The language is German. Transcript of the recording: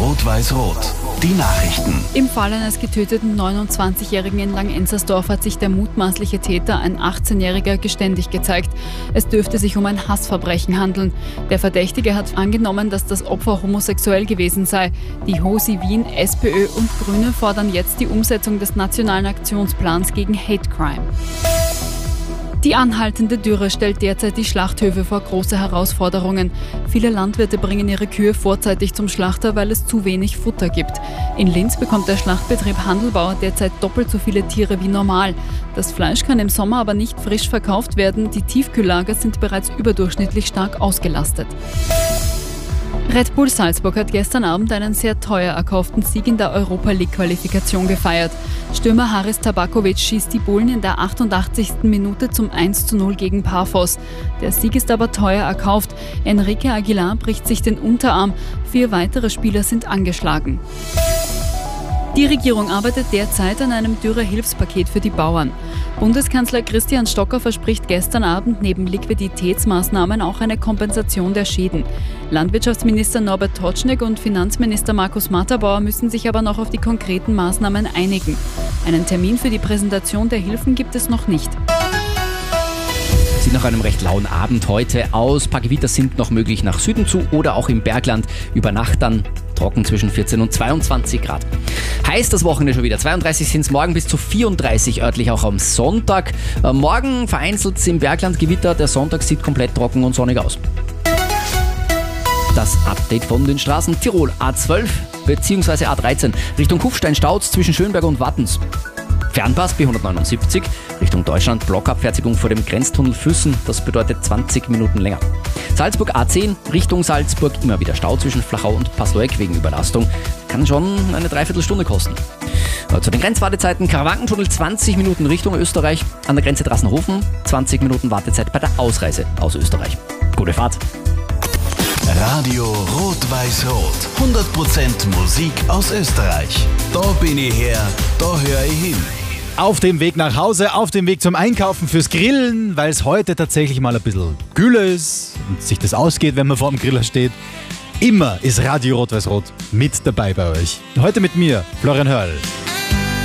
Rot-Weiß-Rot. Die Nachrichten. Im Fall eines getöteten 29-Jährigen in Langenzersdorf hat sich der mutmaßliche Täter, ein 18-Jähriger, geständig gezeigt. Es dürfte sich um ein Hassverbrechen handeln. Der Verdächtige hat angenommen, dass das Opfer homosexuell gewesen sei. Die HOSI Wien, SPÖ und Grüne fordern jetzt die Umsetzung des Nationalen Aktionsplans gegen Hate Crime. Die anhaltende Dürre stellt derzeit die Schlachthöfe vor große Herausforderungen. Viele Landwirte bringen ihre Kühe vorzeitig zum Schlachter, weil es zu wenig Futter gibt. In Linz bekommt der Schlachtbetrieb Handelbauer derzeit doppelt so viele Tiere wie normal. Das Fleisch kann im Sommer aber nicht frisch verkauft werden. Die Tiefkühllager sind bereits überdurchschnittlich stark ausgelastet. Red Bull Salzburg hat gestern Abend einen sehr teuer erkauften Sieg in der Europa-League-Qualifikation gefeiert. Stürmer Haris Tabakovic schießt die Bullen in der 88. Minute zum 1:0 gegen Paphos. Der Sieg ist aber teuer erkauft. Enrique Aguilar bricht sich den Unterarm. 4 weitere Spieler sind angeschlagen. Die Regierung arbeitet derzeit an einem Dürre-Hilfspaket für die Bauern. Bundeskanzler Christian Stocker verspricht gestern Abend neben Liquiditätsmaßnahmen auch eine Kompensation der Schäden. Landwirtschaftsminister Norbert Totschnig und Finanzminister Markus Matterbauer müssen sich aber noch auf die konkreten Maßnahmen einigen. Einen Termin für die Präsentation der Hilfen gibt es noch nicht. Sieht nach einem recht lauen Abend heute aus. Ein paar Gewitter sind noch möglich nach Süden zu oder auch im Bergland. Über Nacht dann trocken zwischen 14 und 22 Grad. Heiß das Wochenende schon wieder. 32 sind es morgen, bis zu 34 örtlich auch am Sonntag. Morgen vereinzelt im Bergland Gewitter. Der Sonntag sieht komplett trocken und sonnig aus. Das Update von den Straßen: Tirol A12 bzw. A13 Richtung Kufstein-Stauz zwischen Schönberg und Wattens. Fernpass B179 Richtung Deutschland, Blockabfertigung vor dem Grenztunnel Füssen, das bedeutet 20 Minuten länger. Salzburg A10 Richtung Salzburg, immer wieder Stau zwischen Flachau und Pasloeck wegen Überlastung. Kann schon eine Dreiviertelstunde kosten. Zu den Grenzwartezeiten: Karawankentunnel 20 Minuten Richtung Österreich, an der Grenze Drassenhofen 20 Minuten Wartezeit bei der Ausreise aus Österreich. Gute Fahrt! Radio Rot-Weiß-Rot. 100% Musik aus Österreich. Da bin ich her, da höre ich hin. Auf dem Weg nach Hause, auf dem Weg zum Einkaufen fürs Grillen, weil es heute tatsächlich mal ein bisschen kühler ist und sich das ausgeht, wenn man vor dem Griller steht. Immer ist Radio Rot-Weiß-Rot mit dabei bei euch. Heute mit mir, Florian Hörl.